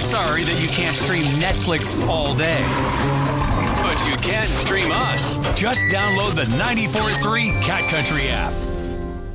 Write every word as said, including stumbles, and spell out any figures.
sorry that you can't stream Netflix all day. But you can stream us. Just download the ninety-four point three Cat Country app.